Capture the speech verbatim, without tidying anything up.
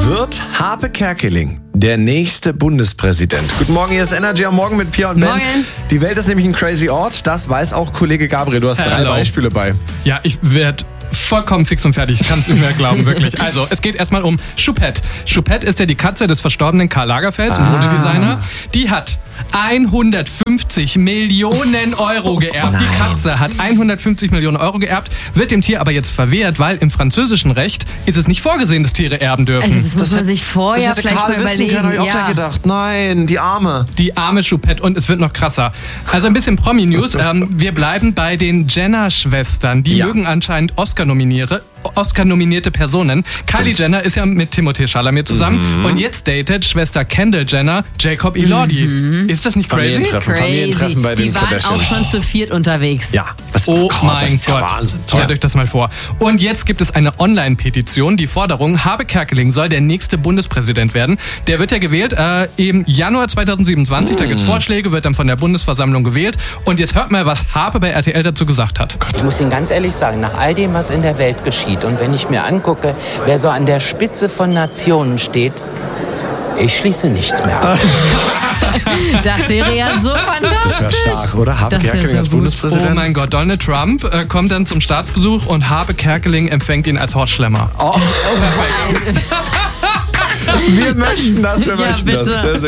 Wird Harpe Kerkeling der nächste Bundespräsident? Guten Morgen, hier ist Energy am Morgen mit Pia und Ben. Morgen. Die Welt ist nämlich ein crazy Ort, das weiß auch Kollege Gabriel. Du hast drei Hello. Beispiele bei. Ja, ich werde vollkommen fix und fertig. Ich kann es nicht mehr glauben, wirklich. Also, es geht erstmal um Choupette. Choupette ist ja die Katze des verstorbenen Karl Lagerfelds, ah. Modedesigner. Die hat hundertfünfzig Millionen Euro geerbt. Nein. Die Katze hat hundertfünfzig Millionen Euro geerbt, wird dem Tier aber jetzt verwehrt, weil im französischen Recht ist es nicht vorgesehen, dass Tiere erben dürfen. Also das muss man sich vorher Das hätte vielleicht Karl mal wissen überlegen. können, hab ich auch ja. gleich gedacht. Nein, die Arme. Die arme Choupette. Und es wird noch krasser. Also ein bisschen Promi-News. Ähm, wir bleiben bei den Jenner-Schwestern. Die Ja. mögen anscheinend Oscar-nominierte Oscar-nominierte Personen. Kylie Jenner ist ja mit Timothée Chalamet zusammen. Mhm. Und jetzt datet Schwester Kendall Jenner Jacob Elordi. Mhm. Ist das nicht crazy? Familientreffen, Crazy. Familientreffen bei Die den waren Kardashians. auch schon zu viert unterwegs. Ja. Was, Oh Gott, mein das ist ja Gott. Wahnsinn. Stellt Ja. euch das mal vor. Und jetzt gibt es eine Online-Petition. Die Forderung, Harpe Kerkeling soll der nächste Bundespräsident werden. Der wird ja gewählt äh, im Januar zweitausendsiebenundzwanzig. Da gibt es Vorschläge, wird dann von der Bundesversammlung gewählt. Und jetzt hört mal, was Harpe bei R T L dazu gesagt hat. Ich muss Ihnen ganz ehrlich sagen, nach all dem, was in der Welt geschieht und wenn ich mir angucke, wer so an der Spitze von Nationen steht, ich schließe nichts mehr aus. Das wäre ja so fantastisch. Das wäre stark, oder? Harpe Das wär Kerkeling so als gut. Bundespräsident. Oh mein Gott, Donald Trump äh, kommt dann zum Staatsbesuch und Harpe Kerkeling empfängt ihn als Horst Schlemmer. Oh, perfekt. Wir möchten das, wir Ja, möchten bitte. das. Sehr, sehr